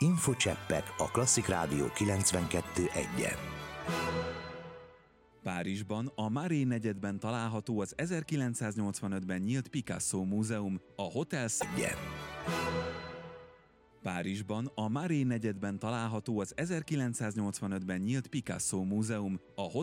Infocseppek a Klasszik Rádió 92.1-en. Párizsban, a Marais negyedben található az 1985-ben nyílt Picasso múzeum, a Hotel Szegyen. Párizsban, a Marais negyedben található az 1985-ben nyílt Picasso múzeum, a